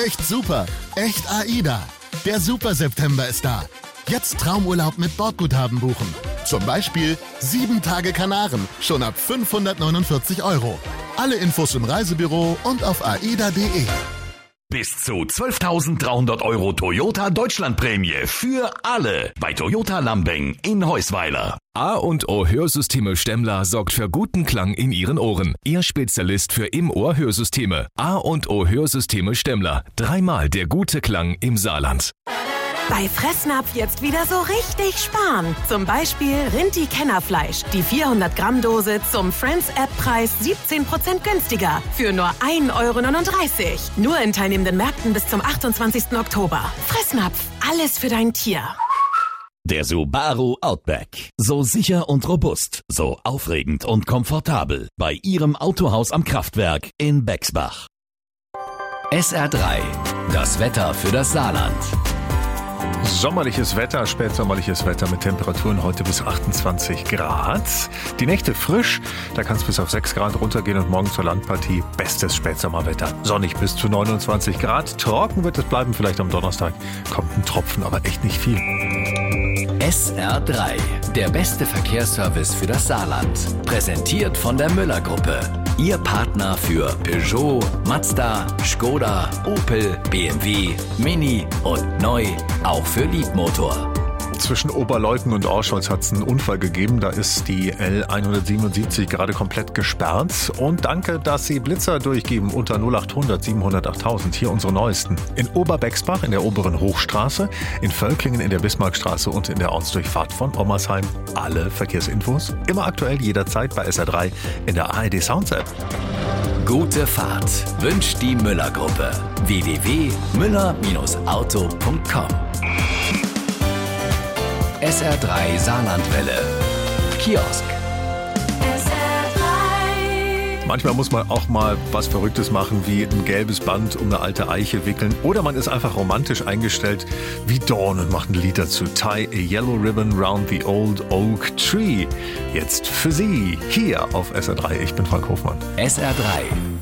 Echt super. Echt AIDA. Der Super September ist da. Jetzt Traumurlaub mit Bordguthaben buchen. Zum Beispiel 7 Tage Kanaren, schon ab 549 €. Alle Infos im Reisebüro und auf aida.de. Bis zu 12.300 € Toyota Deutschlandprämie für alle bei Toyota Lambeng in Heusweiler. A&O Hörsysteme Stemmler sorgt für guten Klang in Ihren Ohren. Ihr Spezialist für Im-Ohr-Hörsysteme. A&O Hörsysteme Stemmler. 3-mal der gute Klang im Saarland. Bei Fressnapf jetzt wieder so richtig sparen. Zum Beispiel Rinti-Kennerfleisch. Die 400-Gramm-Dose zum Friends-App-Preis 17% günstiger. Für nur 1,39 €. Nur in teilnehmenden Märkten bis zum 28. Oktober. Fressnapf. Alles für dein Tier. Der Subaru Outback. So sicher und robust, so aufregend und komfortabel. Bei Ihrem Autohaus am Kraftwerk in Bexbach. SR3. Das Wetter für das Saarland. Sommerliches Wetter, spätsommerliches Wetter mit Temperaturen heute bis 28 Grad. Die Nächte frisch, da kann es bis auf 6 Grad runtergehen und morgen zur Landpartie bestes Spätsommerwetter. Sonnig bis zu 29 Grad, trocken wird es bleiben, vielleicht am Donnerstag kommt ein Tropfen, aber echt nicht viel. SR3, der beste Verkehrsservice für das Saarland. Präsentiert von der Müller-Gruppe. Ihr Partner für Peugeot, Mazda, Skoda, Opel, BMW, Mini und neu auch für Leapmotor. Zwischen Oberleuthen und Orscholz hat es einen Unfall gegeben. Da ist die L177 gerade komplett gesperrt. Und danke, dass Sie Blitzer durchgeben unter 0800 700 8000. Hier unsere neuesten. In Oberbexbach in der oberen Hochstraße, in Völklingen in der Bismarckstraße und in der Ortsdurchfahrt von Ommersheim. Alle Verkehrsinfos immer aktuell jederzeit bei SR3 in der ARD Sounds App. Gute Fahrt wünscht die Müller-Gruppe. www.müller-auto.com. SR3 Saarlandwelle. Kiosk. SR3. Manchmal muss man auch mal was Verrücktes machen, wie ein gelbes Band um eine alte Eiche wickeln. Oder man ist einfach romantisch eingestellt wie Dawn und macht ein Lied dazu. Tie a yellow ribbon round the old oak tree. Jetzt für Sie hier auf SR3. Ich bin Frank Hofmann. SR3.